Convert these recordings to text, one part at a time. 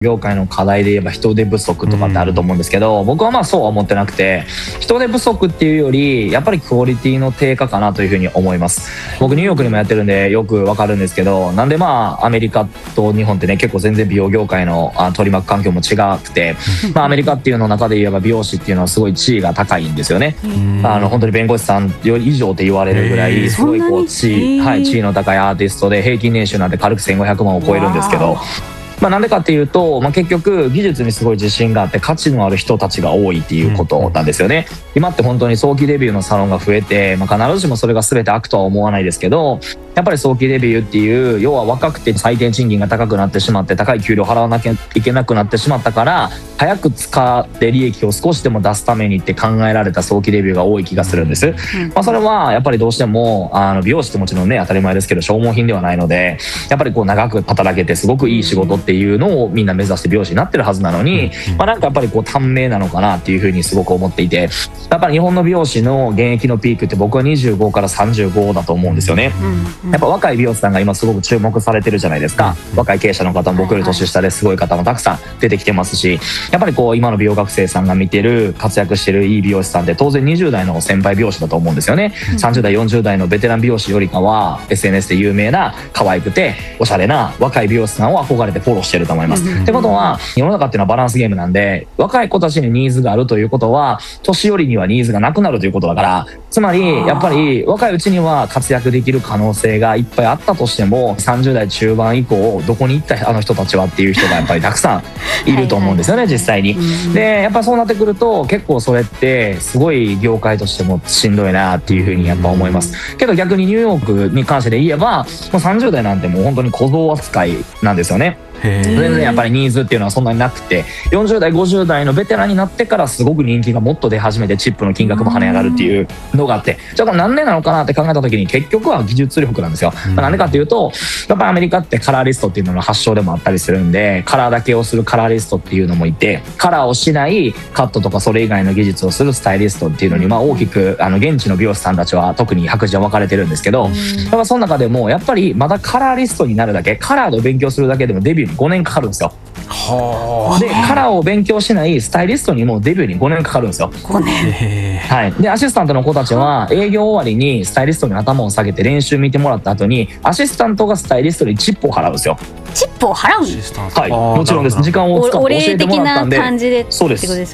業界の課題で言えば人手不足とかってあると思うんですけど、僕はまあそうは思ってなくて、人手不足っていうよりやっぱりクオリティの低下かなというふうに思います。僕ニューヨークにもやってるんでよくわかるんですけど、なんでまあアメリカと日本ってね結構全然美容業界の取り巻く環境も違くて、まあアメリカっていうの中で言えば美容師っていうのはすごい地位が高いんですよね。本当に弁護士さんより以上って言われるぐらいすごいこう地位の高いアーティストで、平均年収なんて軽く1500万を超えるんですけど、なんでかっていうと、結局技術にすごい自信があって価値のある人たちが多いっていうことなんですよね。今って本当に早期デビューのサロンが増えて、必ずしもそれが全て悪とは思わないですけど、やっぱり早期デビューっていう、要は若くて最低賃金が高くなってしまって高い給料払わなきゃいけなくなってしまったから、早く使って利益を少しでも出すためにって考えられた早期デビューが多い気がするんです。それはやっぱりどうしても美容師ってもちろんね当たり前ですけど消耗品ではないので、やっぱりこう長く働けてすごくいい仕事っていうのをみんな目指して美容師になってるはずなのに、なんかやっぱりこう短命なのかなっていうふうにすごく思っていて、やっぱり日本の美容師の現役のピークって僕は25から35だと思うんですよね。やっぱ若い美容師さんが今すごく注目されてるじゃないですか。若い経営者の方も僕より年下ですごい方もたくさん出てきてますし、やっぱりこう今の美容学生さんが見てる活躍してるいい美容師さんって当然20代の先輩美容師だと思うんですよね。30代40代のベテラン美容師よりかは SNS で有名な可愛くておしゃれな若い美容師さんを憧れてフォローしてると思います。ってことは世の中っていうのはバランスゲームなんで、若い子たちにニーズがあるということは年寄りにはニーズがなくなるということだから、つまりやっぱり若いうちには活躍できる可能性がいっぱいあったとしても、30代中盤以降どこに行ったあの人たちはっていう人がやっぱりたくさんいると思うんですよね実際に。でやっぱそうなってくると結構それってすごい業界としてもしんどいなっていうふうにやっぱ思いますけど、逆にニューヨークに関してで言えばもう30代なんてもう本当に小僧扱いなんですよね。全然やっぱりニーズっていうのはそんなになくて、40代50代のベテランになってからすごく人気がもっと出始めてチップの金額も跳ね上がるっていうのがあって、じゃあこれ何年なのかなって考えた時に結局は技術力なんですよ。なんでかっていうとやっぱりアメリカってカラーリストっていうのの発祥でもあったりするんで、カラーだけをするカラーリストっていうのもいて、カラーをしないカットとかそれ以外の技術をするスタイリストっていうのに大きく現地の美容師さんたちは特に白人は分かれてるんですけど、だからその中でもやっぱりまだカラーリストになるだけ、カラーを勉強するだけでもデビューに5年かかるんですよ。でカラーを勉強しないスタイリストにもデビューに5年かかるんですよ。 5年、 はい。でアシスタントの子たちは営業終わりにスタイリストに頭を下げて練習見てもらった後にアシスタントがスタイリストにチップを払うんですよ。 チップを払うはい、もちろんです。時間を使って教えてもらったんで、 お礼的な感じでそうです、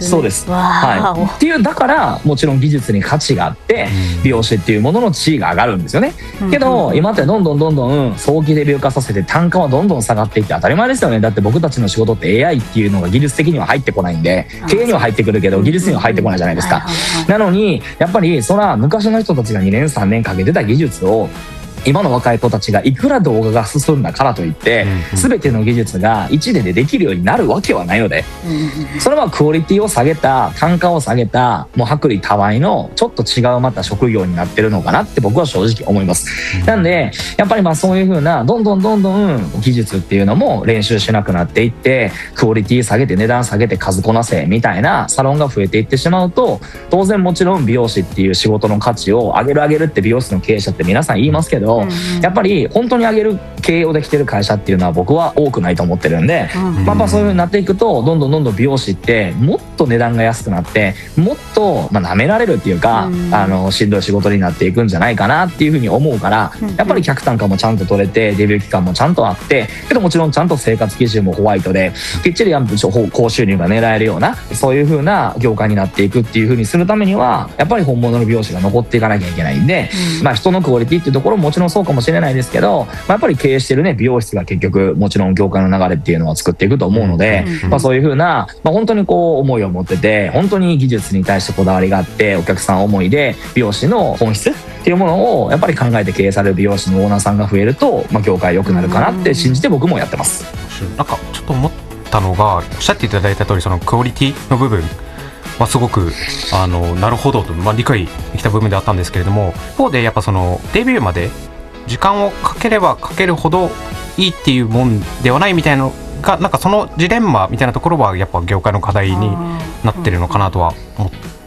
そうです。はい。っていうだからもちろん技術に価値があって美容師っていうものの地位が上がるんですよね。けど今ってどんどん早期デビュー化させて単価はどんどん下がっていって当たり前ですよね。だって僕たちの仕事って AI っていうのが技術的には入ってこないんで、経営には入ってくるけど技術には入ってこないじゃないですか。なのにやっぱりそら昔の人たちが2年3年かけてた技術を今の若い子たちがいくら動画が進んだからといって全ての技術が1年でできるようになるわけはないので、それはクオリティを下げた単価を下げたもう薄利多売のちょっと違うまた職業になってるのかなって僕は正直思います。なんでやっぱりそういう風などんどん技術っていうのも練習しなくなっていってクオリティ下げて値段下げて数こなせみたいなサロンが増えていってしまうと、当然もちろん美容師っていう仕事の価値を上げるって美容師の経営者って皆さん言いますけど、やっぱり本当に上げる経営をできてる会社っていうのは僕は多くないと思ってるんで、やっぱそういう風になっていくとどんどん美容師ってもっと値段が安くなってもっと舐められるっていうかしんどい仕事になっていくんじゃないかなっていう風に思うから、やっぱり客単価もちゃんと取れてデビュー期間もちゃんとあってけどもちろんちゃんと生活基準もホワイトできっちり高収入が狙えるようなそういう風な業界になっていくっていう風にするためにはやっぱり本物の美容師が残っていかなきゃいけないんで、人のクオリティっていうところももちろんそうかもしれないですけど、やっぱり経営してるね美容室が結局もちろん業界の流れっていうのは作っていくと思うので、そういう風な本当に思いを持ってて本当に技術に対してこだわりがあってお客さん思いで美容師の本質っていうものをやっぱり考えて経営される美容師のオーナーさんが増えると、業界良くなるかなって信じて僕もやってます。 なんかちょっと思ったのがおっしゃっていただいた通りそのクオリティの部分すごくなるほどと、理解できた部分であったんですけれども、一方でやっぱそのデビューまで時間をかければかけるほどいいっていうもんではないみたいなのがなんかそのジレンマみたいなところはやっぱ業界の課題になってるのかなとは思っ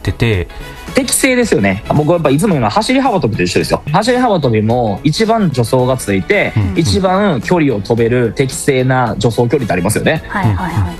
ってて、 適正ですよね。僕はやっぱいつも言うのは走り幅跳びと一緒ですよ。走り幅跳びも一番助走がついて、一番距離を飛べる適正な助走距離ってありますよね。 はいはいはい。